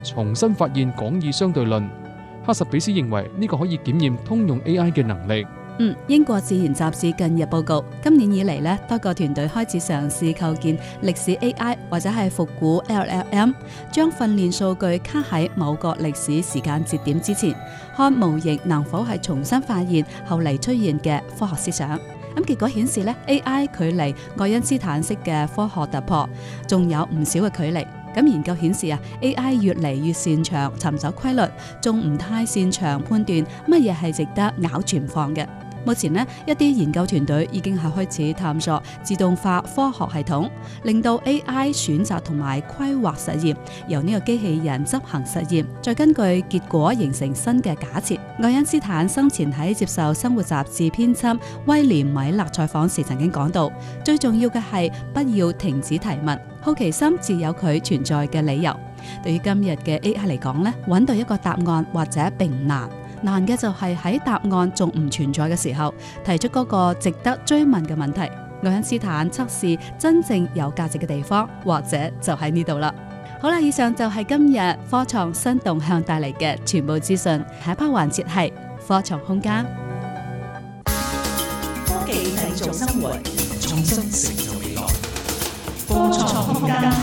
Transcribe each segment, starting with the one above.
重新發現廣義相對論。哈什比斯認為呢個可以檢驗通用 AI 嘅能力。 英國自然雜誌近日報告，今年以嚟多個團隊開始嘗試構建歷史 AI 或者係復古 LLM， 將訓練數據卡喺某個歷史時間節點之前，看模型能否係重新發現後嚟出現嘅科學思想。結果顯示AI 距離愛因斯坦式嘅科學突破仲有唔少嘅距離。研究顯示AI 越嚟越擅長尋找規律，仲唔太擅長判斷乜嘢係值得咬存放嘅。目前一啲研究團隊已經係開始探索自動化科學系統，令到 AI 選擇同埋規劃實驗，由呢個機器人執行實驗，再根據結果形成新嘅假設。愛因斯坦生前喺接受生活雜誌編輯威廉米勒採訪時曾經講到，最重要嘅係不要停止提問，好奇心自有佢存在嘅理由。對於今日嘅 AI 嚟講，揾到一個答案或者並唔難。難嘅就係喺答案仲唔存在嘅時候，提出嗰個值得追問嘅問題。愛因斯坦測試真正有價值嘅地方，或者就喺呢度啦。好啦，以上就係今日科創新動向帶嚟嘅全部資訊。下一 part 環節係科創空間。 科技製造生活，創新成就未來。科創空間。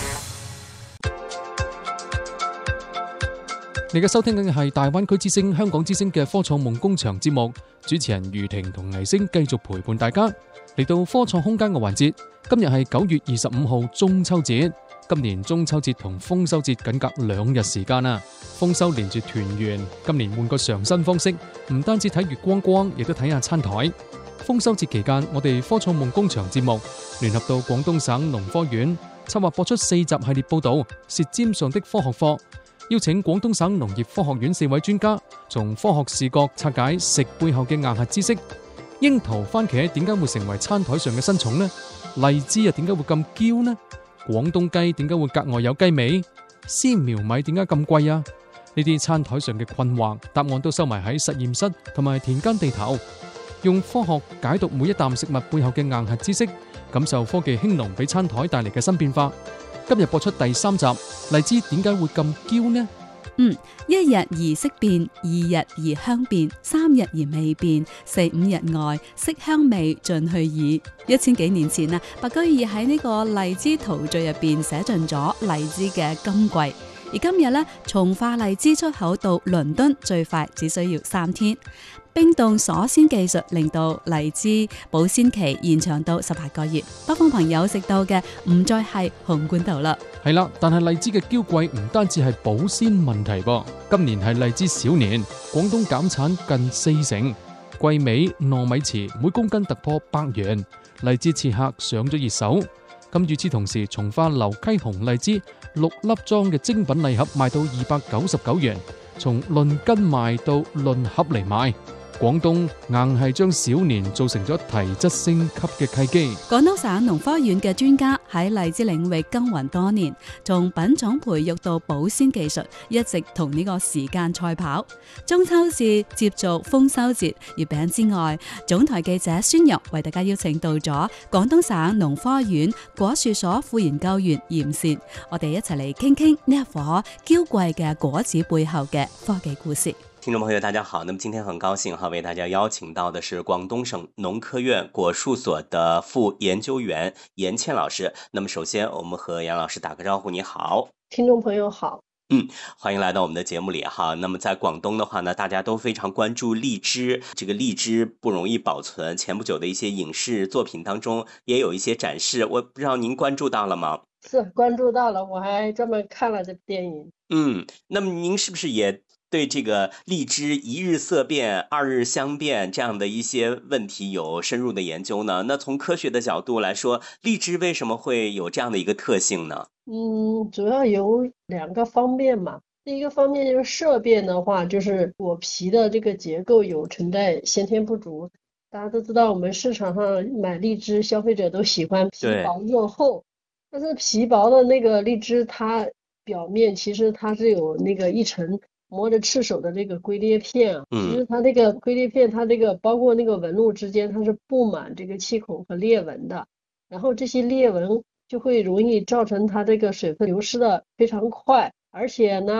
你嘅收聽緊嘅係大灣區之聲、香港之聲嘅科創夢工場節目，主持人余婷同倪星繼續陪伴大家嚟到科創空間嘅環節。今日係9月25號中秋節，今年中秋節同豐收節僅隔2日時間啊！豐收連住團圓，今年換個嘗新方式，唔單止睇月光光，亦都睇下餐台。豐收節期間，我哋科創夢工場節目聯合到廣東省農科院，策劃播出4集系列報道《舌尖上的科學課》。邀請廣東省農業科學院4位專家，從科學視角拆解食背後嘅硬核知識。櫻桃、番茄點解會成為餐台上嘅新寵呢？荔枝又點解會咁嬌呢？廣東雞點解會格外有雞味？絲苗米點解咁貴啊？呢啲餐台上嘅困惑，答案都收埋喺實驗室同埋田間地頭，用科學解讀每一啖食物背後嘅硬核知識，感受科技興農俾餐台帶嚟嘅新變化。今日播出第3集，荔枝點解會咁嬌呢 ？1日而色變，2日而香變，3日而味變，4、5日外色香味盡去矣。1000幾年前白居易喺呢個荔枝陶序入邊寫盡咗荔枝嘅金貴。而今日從化荔枝出口到倫敦最快只需要3天。冰凍鎖鮮技術令到荔枝保鮮期延長到18個月，北方朋友食到嘅唔再係紅罐頭啦。 係啦，但係荔枝嘅嬌貴唔單止係保鮮問題噃。今年係荔枝小年，廣東減產近40%，桂味、糯米糍每公斤突破100元，荔枝刺客上咗熱搜。咁與此同時，從化流溪紅荔枝6粒裝嘅精品禮盒賣到299元，從論斤賣到論盒嚟賣。廣東硬係將小年做成咗提質升級嘅契機。 廣東省農科院嘅專家喺荔枝領域耕耘多年，從品種培育到保鮮技術，一直同呢個時間賽跑。中秋節接續豐收節，月餅之外，總台記者孫玉為大家邀請到咗廣東省農科院果樹所副研究員嚴善，我哋一齊嚟傾傾呢一顆嬌貴嘅果子背後嘅科技故事。 聽眾朋友大家好，那麼今天很高興為大家邀請到的是廣東省農科院果樹所的副研究員嚴倩老師。那麼首先我們和楊老師打個招呼。你好。 聽眾朋友好。 歡迎來到我們的節目裡哈。那麼在廣東的話呢，大家都非常關注荔枝，這個荔枝不容易保存，前不久的一些影視作品當中也有一些展示，我不知道您關注到了嗎？ 是關注到了，我還專門看了這部電影。 那麼您是不是也對這個荔枝一日色變、二日香變這樣的一些問題有深入的研究呢？那從科學的角度來說，荔枝為什麼會有這樣的一個特性呢？ 主要有2個方面嘛。第一個方面就是色變的話，就是果皮的這個結構有存在先天不足。大家都知道，我們市場上買荔枝，消費者都喜歡皮薄肉厚，但是皮薄的那個荔枝，它表面其實它是有那個一層摸着赤手的這個龜裂片啊，其實它這個龜裂片，它這個包括那個紋路之間，它是布滿這個氣孔和裂紋的，然後這些裂紋就會容易造成它這個水分流失的非常快，而且呢